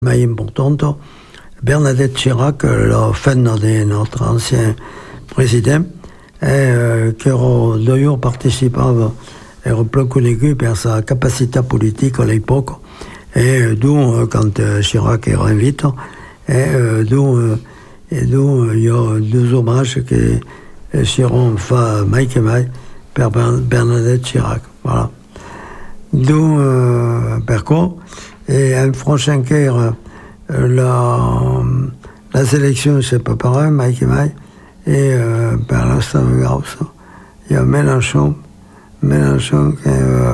mai importante, Bernadette Chirac, la femme de notre ancien président, qui d'ailleurs participava, era plus connu pour sa capacité politique à l'époque, et d'où, quand Chirac est invité, d'où il y a deux hommages qui seront faits mai que mai per Bernadette Chirac. Voilà. D'où, per quoi, et un prochain cœur, la sélection, c'est pas pareil, mai que mai, et par l'instant, il y a Mélenchon qui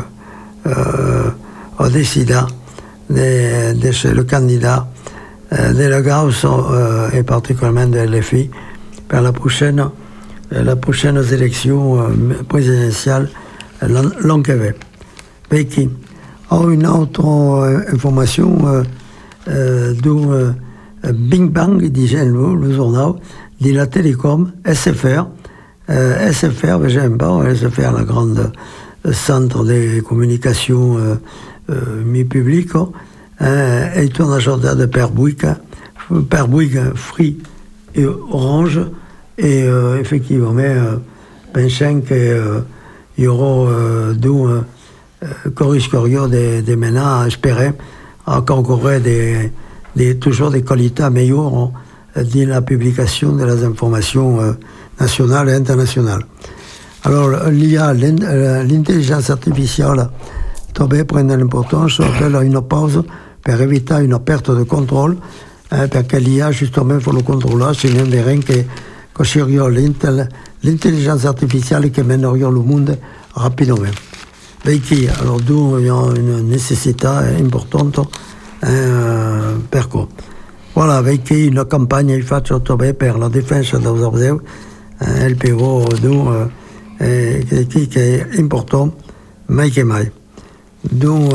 a décidé de chez le candidat de la Gauss et particulièrement de LFI pour la prochaine élection présidentielle l'an qui vient. Perché une autre information du Bing Bang, disait le journal, de la télécom SFR. SFR, j'aime pas, SFR, la grande centre de communication mi-public, est un agenda de Père Bouygues, Free et Orange, et effectivement, pensant qu'il y aura corriscorio des maintenant à espérer concourir toujours des qualités meilleures dans la publication des informations nationales et internationales. Alors, l'IA, l'intelligence artificielle, doit prendre l'importance, appelle une pause pour éviter une perte de contrôle, parce que l'IA, justement, pour le contrôle, c'est l'un des rien que serait l'intelligence artificielle qui mènerait le monde rapidement. Alors, d'où il y a une nécessité importante per quoi. Voilà, avec une campagne est faite per la défense des observateurs, LPO, d'où qui est important, mai que mai. D'où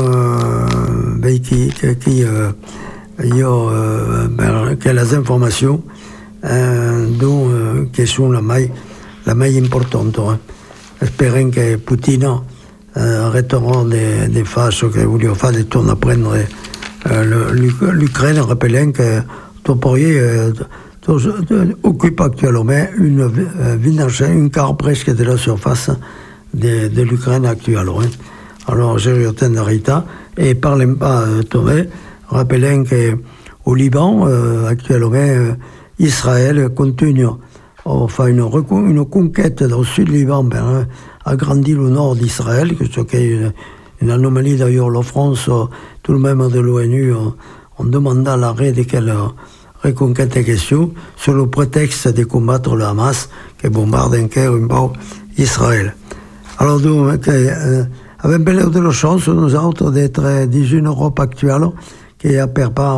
il y a que les informations, d'où qui sont la mai importante. Espérons que Poutine retourne des phases que voulait faire des tours à prendre l'Ukraine, rappelant que Toporie occupe actuellement une quart presque de la surface de l'Ukraine actuelle. Alors, j'ai eu de Rita, et parlons pas Tomé, rappelant qu'au Liban, actuellement, Israël continue à faire une conquête dans le sud du Liban, agrandir le nord d'Israël, que c'est une anomalie d'ailleurs. La France, tout le même de l'ONU, on demanda l'arrêt de quelle reconquête est question, sur le prétexte de combattre le Hamas, qui bombarde un peu Israël. Alors, avec belle de la chance, nous autres, d'être dans une Europe actuelle qui a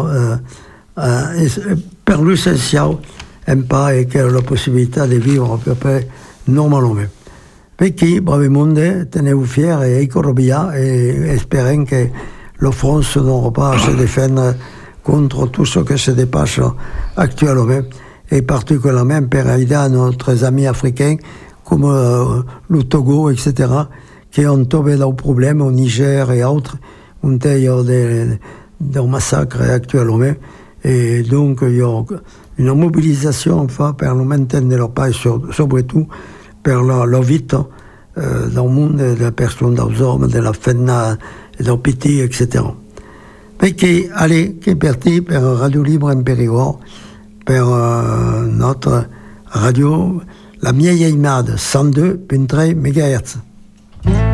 per l'essentiel un pas et qui a la possibilité de vivre à peu près normalement. Perché, bravi monde, tenez-vous fiers et écorobia et espérons que la France n'aura pas à se défendre contre tout ce qui se dépasse actuellement, et particulièrement pour aider nos amis africains comme le Togo, etc., qui ont tombé dans le problème au Niger et autres, où il y a des massacres actuellement. Et donc, il y a une mobilisation enfin, pour le maintien de leur pays, surtout pour la vie dans le monde de la personne, des hommes, de la femme, des petits, etc. Perché, allez, qui est parti pour Radio Libre en Périgord, pour notre radio, la vieille Aimade, 102.3 MHz.